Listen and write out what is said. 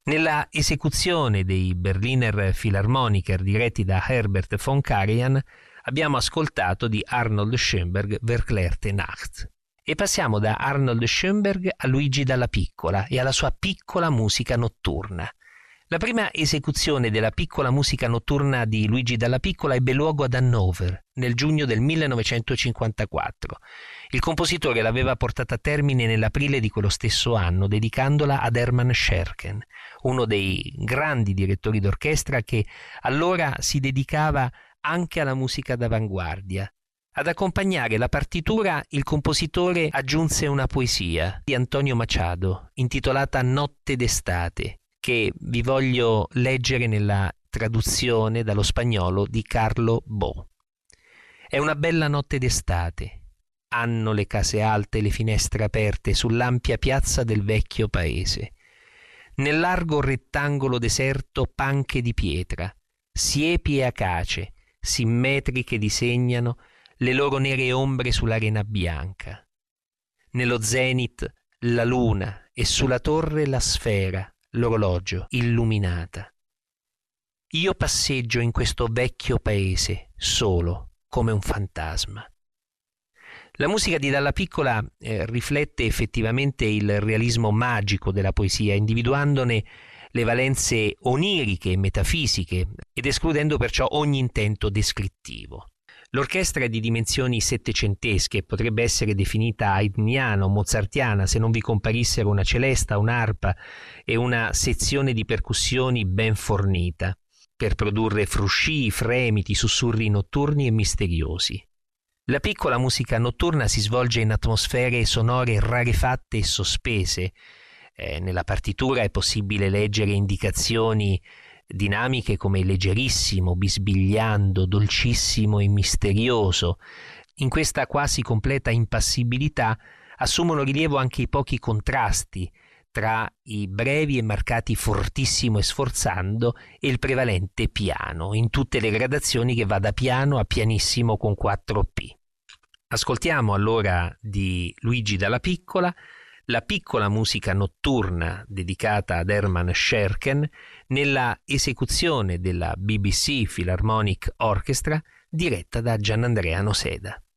Nella esecuzione dei Berliner Philharmoniker diretti da Herbert von Karajan abbiamo ascoltato di Arnold Schoenberg Verklärte Nacht. E passiamo da Arnold Schoenberg a Luigi Dalla Piccola e alla sua piccola musica notturna. La prima esecuzione della piccola musica notturna di Luigi Dalla Piccola ebbe luogo ad Hannover nel giugno del 1954. Il compositore l'aveva portata a termine nell'aprile di quello stesso anno, dedicandola ad Hermann Scherchen, uno dei grandi direttori d'orchestra che allora si dedicava anche alla musica d'avanguardia. Ad accompagnare la partitura il compositore aggiunse una poesia di Antonio Machado intitolata Notte d'estate, che vi voglio leggere nella traduzione dallo spagnolo di Carlo Bo. È una bella notte d'estate. Hanno le case alte e le finestre aperte sull'ampia piazza del vecchio paese. Nel largo rettangolo deserto panche di pietra, siepi e acace, simmetriche disegnano le loro nere ombre sull'arena bianca. Nello zenith la luna e sulla torre la sfera, l'orologio illuminata. Io passeggio in questo vecchio paese solo come un fantasma. La musica di Dalla Piccola riflette effettivamente il realismo magico della poesia, individuandone le valenze oniriche e metafisiche ed escludendo perciò ogni intento descrittivo. L'orchestra è di dimensioni settecentesche, potrebbe essere definita haydniana o mozartiana se non vi comparissero una celesta, un'arpa e una sezione di percussioni ben fornita, per produrre fruscii, fremiti, sussurri notturni e misteriosi. La piccola musica notturna si svolge in atmosfere sonore rarefatte e sospese. Nella partitura è possibile leggere indicazioni dinamiche come leggerissimo, bisbigliando, dolcissimo e misterioso. In questa quasi completa impassibilità assumono rilievo anche i pochi contrasti tra i brevi e marcati fortissimo e sforzando e il prevalente piano, in tutte le gradazioni che va da piano a pianissimo con 4P. Ascoltiamo allora di Luigi Dalla Piccola la piccola musica notturna dedicata ad Hermann Scherchen nella esecuzione della BBC Philharmonic Orchestra diretta da Gianandrea Noseda.